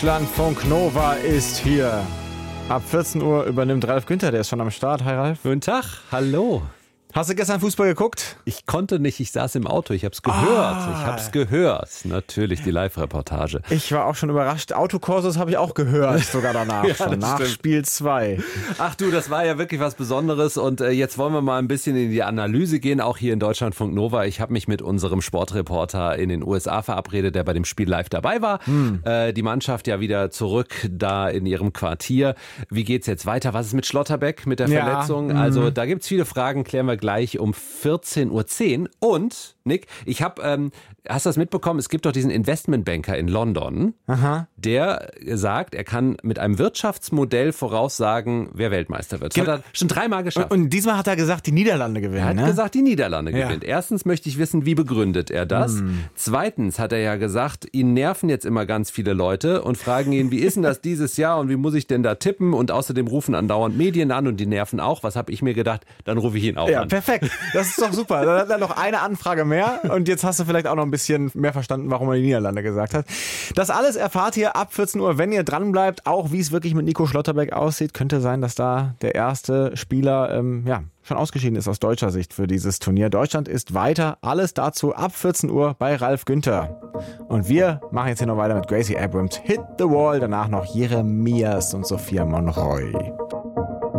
Deutschlandfunk Nova ist hier. Ab 14 Uhr übernimmt Ralf Günther, der ist schon am Start. Hi Ralf. Guten Tag, hallo. Hast du gestern Fußball geguckt? Ich konnte nicht, ich saß im Auto, ich hab's gehört. Natürlich, die Live-Reportage. Ich war auch schon überrascht. Autokursus habe ich auch gehört, sogar danach Ja, schon, nach stimmt. Spiel 2. Ach du, das war ja wirklich was Besonderes und jetzt wollen wir mal ein bisschen in die Analyse gehen, auch hier in Deutschlandfunk Nova. Ich habe mich mit unserem Sportreporter in den USA verabredet, der bei dem Spiel live dabei war. Die Mannschaft ja wieder zurück da in ihrem Quartier. Wie geht's jetzt weiter? Was ist mit Schlotterbeck, mit der Verletzung? Also da gibt's viele Fragen, klären wir gleich um 14.10 Uhr. Und, Nick, ich habe, hast du das mitbekommen? Es gibt doch diesen Investmentbanker in London, der sagt, er kann mit einem Wirtschaftsmodell voraussagen, wer Weltmeister wird. Das hat er schon 3-mal geschafft. Und diesmal hat er gesagt, die Niederlande gewinnen. Er hat gesagt, die Niederlande gewinnt. Erstens möchte ich wissen, wie begründet er das? Zweitens hat er ja gesagt, ihn nerven jetzt immer ganz viele Leute und fragen ihn, wie ist denn das dieses Jahr und wie muss ich denn da tippen? Und außerdem rufen andauernd Medien an und die nerven auch. Was habe ich mir gedacht? Dann rufe ich ihn auch an. Perfekt. Das ist doch super. Dann hat er noch eine Anfrage mehr und jetzt hast du vielleicht auch noch ein bisschen mehr verstanden, warum er die Niederlande gesagt hat. Das alles erfahrt ihr ab 14 Uhr, wenn ihr dran bleibt. Auch wie es wirklich mit Nico Schlotterbeck aussieht. Könnte sein, dass da der erste Spieler schon ausgeschieden ist aus deutscher Sicht für dieses Turnier. Deutschland ist weiter. Alles dazu ab 14 Uhr bei Ralf Günther. Und wir machen jetzt hier noch weiter mit Gracie Abrams, Hit the Wall. Danach noch Jeremias und Sophia Monroy.